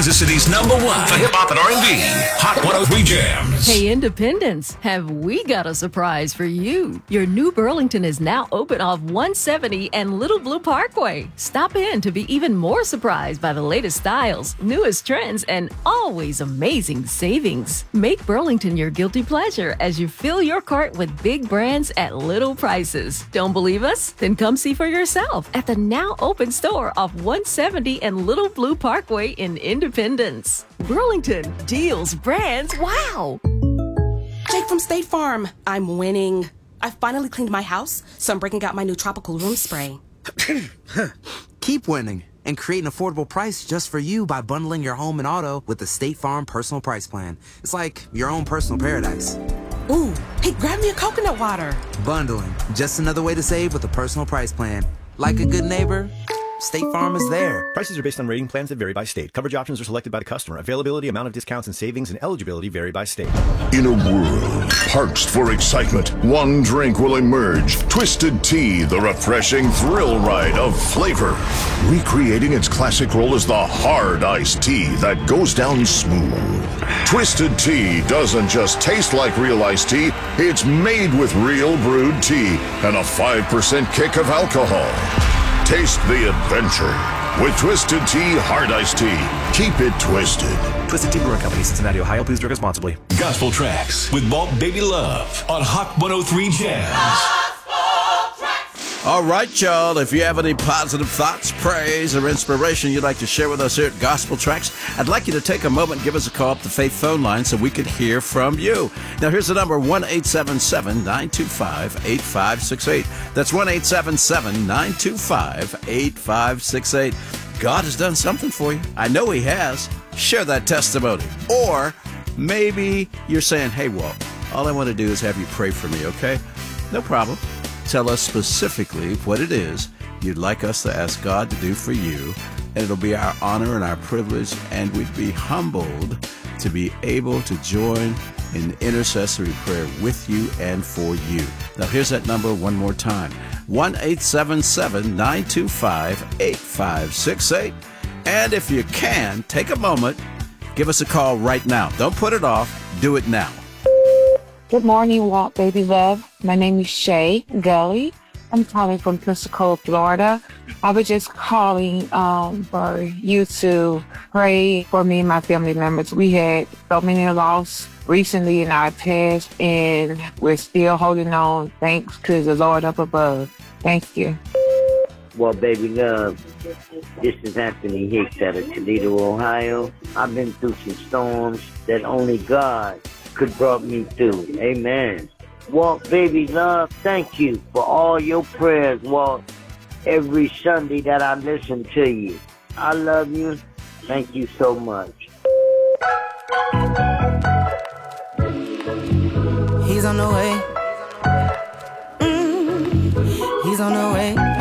Kansas City's #1 for hip-hop and R&B. Hot 103 Jams. Hey, Independence, have we got a surprise for you? Your new Burlington is now open off 170 and Little Blue Parkway. Stop in to be even more surprised by the latest styles, newest trends, and always amazing savings. Make Burlington your guilty pleasure as you fill your cart with big brands at little prices. Don't believe us? Then come see for yourself at the now open store off 170 and Little Blue Parkway in Independence. Burlington, deals, brands, wow! Jake from State Farm. I'm winning. I finally cleaned my house, so I'm breaking out my new tropical room spray. Keep winning and create an affordable price just for you by bundling your home and auto with the State Farm Personal Price Plan. It's like your own personal paradise. Ooh, hey, grab me a coconut water. Bundling, just another way to save with a personal price plan. Like a good neighbor, State Farm is there. Prices are based on rating plans that vary by state. Coverage options are selected by the customer. Availability, amount of discounts and savings, and eligibility vary by state. In a world parched for excitement, one drink will emerge. Twisted Tea, the refreshing thrill ride of flavor. Recreating its classic role as the hard iced tea that goes down smooth. Twisted Tea doesn't just taste like real iced tea, it's made with real brewed tea and a 5% kick of alcohol. Taste the adventure with Twisted Tea Hard Iced Tea. Keep it twisted. Twisted Tea Brewing Company, Cincinnati, Ohio. Please drink responsibly. Gospel tracks with Walt Baby Love on Hot 103 Jams. All right, y'all. If you have any positive thoughts, praise, or inspiration you'd like to share with us here at Gospel Tracks, I'd like you to take a moment and give us a call up the Faith phone line so we could hear from you. Now, here's the number, 1-877-925-8568. That's 1-877-925-8568. God has done something for you. I know He has. Share that testimony. Or maybe you're saying, hey, Walt, all I want to do is have you pray for me, okay? No problem. Tell us specifically what it is you'd like us to ask God to do for you, and it'll be our honor and our privilege, and we'd be humbled to be able to join in intercessory prayer with you and for you. Now, here's that number one more time, 1-877-925-8568. And if you can, take a moment, give us a call right now. Don't put it off. Do it now. Good morning, Walt Baby Love. My name is Shay Gully. I'm calling from Pensacola, Florida. I was just calling for you to pray for me and my family members. We had so many loss recently in our past, and we're still holding on thanks to the Lord up above. Thank you. Well, Baby Love, this is Anthony Hicks out of Toledo, Ohio. I've been through some storms that only God could brought me through. Amen. Walt, Baby Love, thank you for all your prayers, Walt, every Sunday that I listen to you. I love you. Thank you so much. He's on the way. He's on the way.